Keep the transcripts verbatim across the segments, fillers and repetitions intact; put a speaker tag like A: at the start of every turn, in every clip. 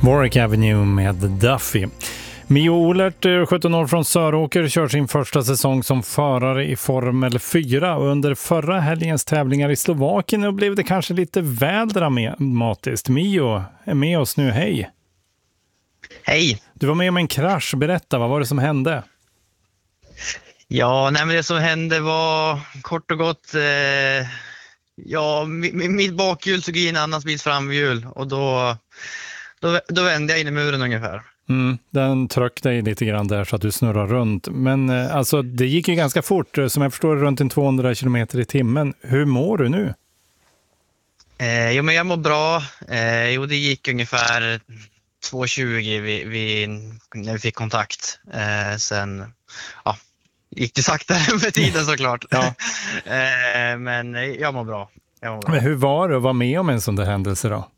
A: Warwick Avenue med Duffy. Mio Ohlert, sjutton år från Söråker, kör sin första säsong som förare i Formel fyra. Och under förra helgens tävlingar i Slovakien blev det kanske lite väl dramatiskt. Mio är med oss nu, hej!
B: Hej!
A: Du var med om en krasch, berätta, vad var det som hände?
B: Ja, nej, men det som hände var kort och gott, eh, ja, mitt, mitt bakhjul såg in annans bils framhjul och då, då, då vände jag in i muren ungefär.
A: Mm, den tryckte dig lite grann där så att du snurrar runt. Men eh, alltså, det gick ju ganska fort, som jag förstår runt en tvåhundra kilometer i timmen. Hur mår du nu?
B: Eh, jo, men jag mår bra. Eh, jo, det gick ungefär två tjugo vi, vi, när vi fick kontakt. Eh, sen ja, gick det saktare med tiden såklart.
A: Ja.
B: eh, men jag mår bra. Jag mår bra.
A: Men hur var det att vara med om en sån där händelse då?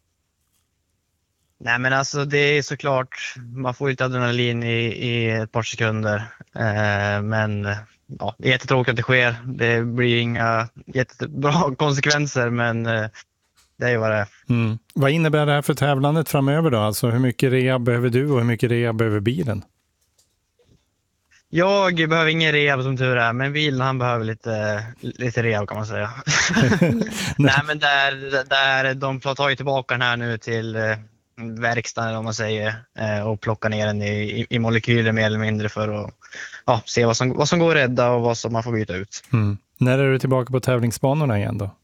B: Nej, men alltså det är såklart, man får lite adrenalin i, i ett par sekunder. Eh, men ja, det är jättetråkigt att det sker. Det blir inga jättebra konsekvenser, men eh, det är ju vad det är.
A: Mm. Vad innebär det här för tävlandet framöver då? Alltså hur mycket rehab behöver du och hur mycket rehab behöver bilen?
B: Jag behöver ingen rehab som tur är, men bilen han behöver lite, lite rehab kan man säga. Nej, men där, där, de tar ju tillbaka den här nu till eh, verkstaden om man säger eh, och plockar ner den i, i, i molekyler mer eller mindre för att ja, se vad som, vad som går att rädda och vad som man får byta ut.
A: Mm. När är du tillbaka på tävlingsbanorna igen då?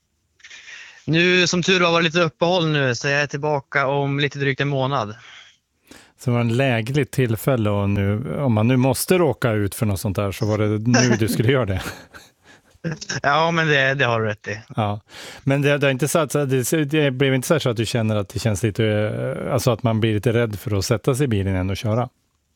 B: Nu som tur var var det lite uppehåll nu så jag är tillbaka om lite drygt en månad.
A: Så det var en lägligt tillfälle och nu, om man nu måste råka ut för något sånt där så var det nu du skulle göra det.
B: Ja, men det, det har du rätt i.
A: Ja. Men det, det, är inte så att, det, det blev inte så att du känner att det känns lite, alltså att man blir lite rädd för att sätta sig i bilen än och köra?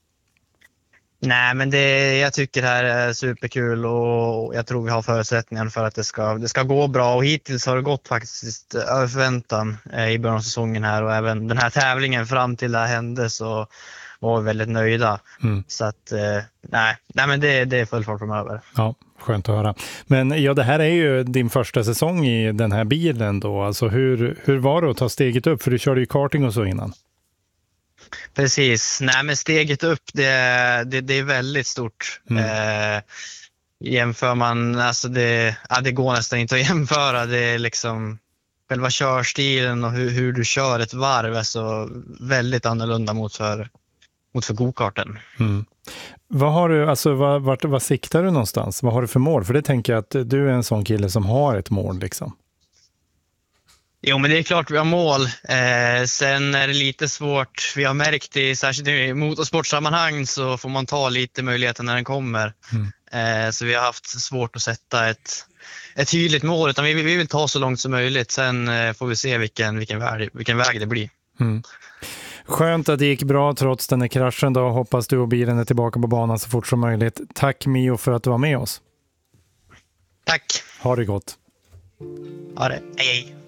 B: Nej, men det, jag tycker det här är superkul och jag tror vi har förutsättningar för att det ska, det ska gå bra. Och hittills har det gått faktiskt över förväntan i början av säsongen här och även den här tävlingen fram till det här hände så var vi väldigt nöjda. Mm. Så att nej, nej men det, det är full fart framöver.
A: Ja, skönt att höra. Men ja, det här är ju din första säsong i den här bilen då. Alltså hur, hur var det att ta steget upp? För du körde ju karting och så innan.
B: Precis. Nej, men steget upp det, det, det är väldigt stort. Mm. Eh, jämför man, alltså det, ja, det går nästan inte att jämföra. Det är liksom själva körstilen och hur, hur du kör ett varv är så väldigt annorlunda mot för, mot för go-karten.
A: Mm. Vad har du, alltså vad, vart, vad siktar du någonstans? Vad har du för mål? För det tänker jag att du är en sån kille som har ett mål liksom.
B: Jo, men det är klart vi har mål. Eh, sen är det lite svårt. Vi har märkt i särskilt i motorsportsammanhang så får man ta lite möjligheter när den kommer. Mm. Eh, så vi har haft svårt att sätta ett, ett tydligt mål. Utan vi, vi vill ta så långt som möjligt. Sen eh, får vi se vilken, vilken, väg, vilken väg det blir.
A: Mm. Skönt att det gick bra trots den här kraschen då. Hoppas du och bilen är tillbaka på banan så fort som möjligt. Tack Mio för att du var med oss.
B: Tack.
A: Ha det gott.
B: Ha det. Hej hej.